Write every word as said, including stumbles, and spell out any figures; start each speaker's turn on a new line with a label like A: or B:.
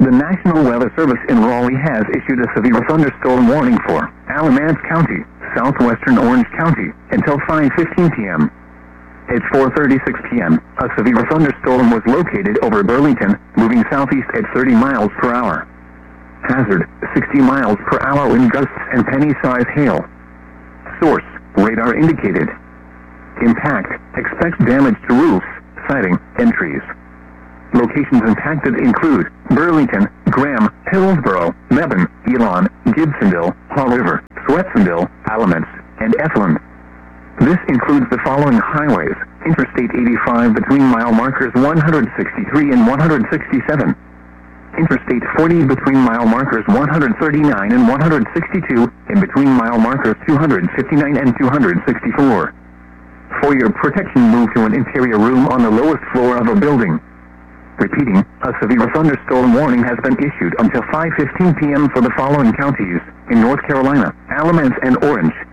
A: The National Weather Service in Raleigh has issued a severe thunderstorm warning for Alamance County, southwestern Orange County, until five fifteen p m At four thirty-six p m, a severe thunderstorm was located over Burlington, moving southeast at thirty miles per hour. Hazard, sixty miles per hour wind gusts and penny-size hail. Source, radar indicated. Impact, expect damage to roofs, siding, and trees. Locations impacted include Burlington, Graham, Hillsborough, Mebane, Elon, Gibsonville, Haw River, Swetsonville, Alamance, and Eflin. This includes the following highways: Interstate eighty-five between mile markers one hundred sixty-three and one hundred sixty-seven. Interstate forty between mile markers one hundred thirty-nine and one hundred sixty-two, and between mile markers two hundred fifty-nine and two hundred sixty-four. For your protection, move to an interior room on the lowest floor of a building. Repeating, a severe thunderstorm warning has been issued until five fifteen p m for the following counties in North Carolina: Alamance and Orange.